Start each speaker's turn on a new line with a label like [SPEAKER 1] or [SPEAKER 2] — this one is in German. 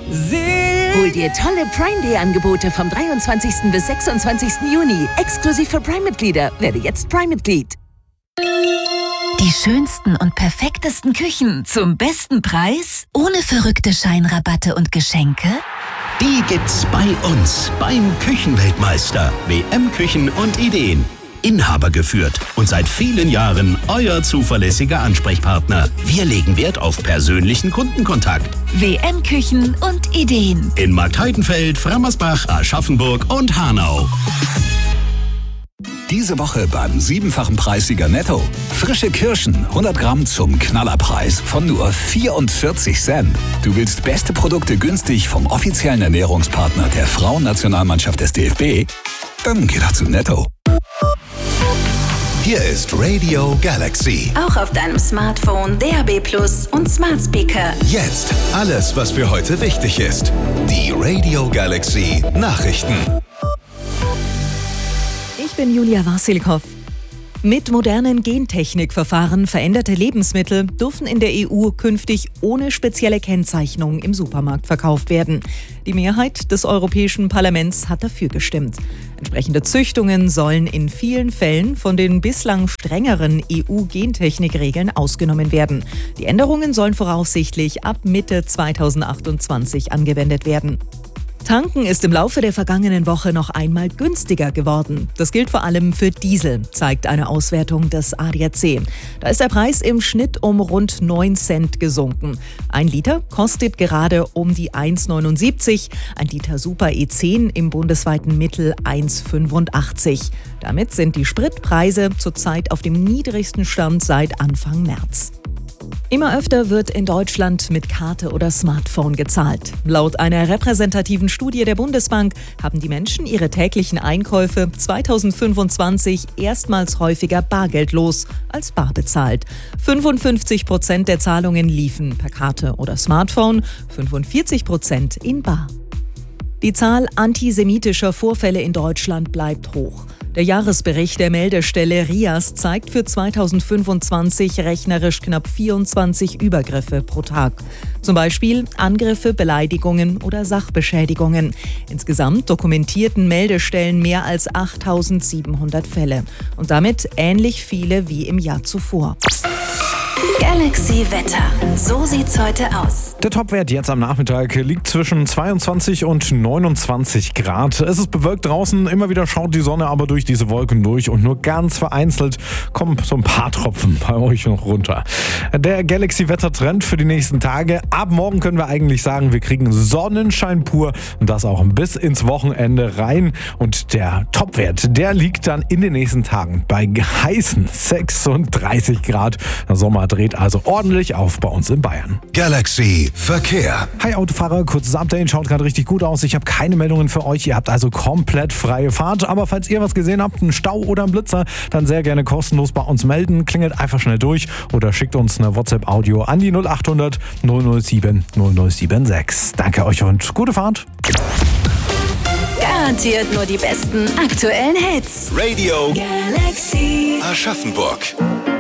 [SPEAKER 1] Hol dir tolle Prime-Day-Angebote vom 23. bis 26. Juni. Exklusiv für Prime-Mitglieder. Werde jetzt Prime-Mitglied.
[SPEAKER 2] Die schönsten und perfektesten Küchen zum besten Preis? Ohne verrückte Scheinrabatte und Geschenke?
[SPEAKER 3] Die gibt's bei uns beim Küchenweltmeister. WM Küchen und Ideen. Inhaber geführt und seit vielen Jahren euer zuverlässiger Ansprechpartner. Wir legen Wert auf persönlichen Kundenkontakt.
[SPEAKER 2] WM Küchen und Ideen.
[SPEAKER 3] In Marktheidenfeld, Frammersbach, Aschaffenburg und Hanau.
[SPEAKER 4] Diese Woche beim 7-fachen Preissieger Netto. Frische Kirschen, 100 Gramm zum Knallerpreis von nur 44 Cent. Du willst beste Produkte günstig vom offiziellen Ernährungspartner der Frauennationalmannschaft des DFB? Dann geh doch zu Netto.
[SPEAKER 5] Hier ist Radio Galaxy.
[SPEAKER 6] Auch auf deinem Smartphone, DAB+ und Smart Speaker.
[SPEAKER 5] Jetzt alles, was für heute wichtig ist. Die Radio Galaxy Nachrichten.
[SPEAKER 7] Ich bin Julia Wasilkow. Mit modernen Gentechnikverfahren veränderte Lebensmittel dürfen in der EU künftig ohne spezielle Kennzeichnung im Supermarkt verkauft werden. Die Mehrheit des Europäischen Parlaments hat dafür gestimmt. Entsprechende Züchtungen sollen in vielen Fällen von den bislang strengeren EU-Gentechnikregeln ausgenommen werden. Die Änderungen sollen voraussichtlich ab Mitte 2028 angewendet werden. Tanken ist im Laufe der vergangenen Woche noch einmal günstiger geworden. Das gilt vor allem für Diesel, zeigt eine Auswertung des ADAC. Da ist der Preis im Schnitt um rund 9 Cent gesunken. 1 Liter kostet gerade um die 1,79, 1 Liter Super E10 im bundesweiten Mittel 1,85. Damit sind die Spritpreise zurzeit auf dem niedrigsten Stand seit Anfang März. Immer öfter wird in Deutschland mit Karte oder Smartphone gezahlt. Laut einer repräsentativen Studie der Bundesbank haben die Menschen ihre täglichen Einkäufe 2025 erstmals häufiger bargeldlos als bar bezahlt. 55% der Zahlungen liefen per Karte oder Smartphone, 45% in bar. Die Zahl antisemitischer Vorfälle in Deutschland bleibt hoch. Der Jahresbericht der Meldestelle RIAS zeigt für 2025 rechnerisch knapp 24 Übergriffe pro Tag. Zum Beispiel Angriffe, Beleidigungen oder Sachbeschädigungen. Insgesamt dokumentierten Meldestellen mehr als 8.700 Fälle. Und damit ähnlich viele wie im Jahr zuvor.
[SPEAKER 6] Galaxy Wetter. So sieht's heute aus.
[SPEAKER 8] Der Topwert jetzt am Nachmittag liegt zwischen 22 und 29 Grad. Es ist bewölkt draußen, immer wieder schaut die Sonne aber durch diese Wolken durch und nur ganz vereinzelt kommen so ein paar Tropfen bei euch noch runter. Der Galaxy-Wetter-Trend für die nächsten Tage. Ab morgen können wir eigentlich sagen, wir kriegen Sonnenschein pur und das auch bis ins Wochenende rein. Und der Topwert, der liegt dann in den nächsten Tagen bei heißen 36 Grad. Der Sommer dreht also ordentlich auf bei uns in Bayern.
[SPEAKER 5] Galaxy Verkehr.
[SPEAKER 8] Hi Autofahrer, kurzes Update, schaut gerade richtig gut aus. Ich habe keine Meldungen für euch, ihr habt also komplett freie Fahrt. Aber falls ihr was gesehen habt, einen Stau oder einen Blitzer, dann sehr gerne kostenlos bei uns melden. Klingelt einfach schnell durch oder schickt uns eine WhatsApp-Audio an die 0800 007 0076. Danke euch und gute Fahrt.
[SPEAKER 6] Garantiert nur die besten aktuellen Hits.
[SPEAKER 5] Radio
[SPEAKER 6] Galaxy
[SPEAKER 5] Aschaffenburg.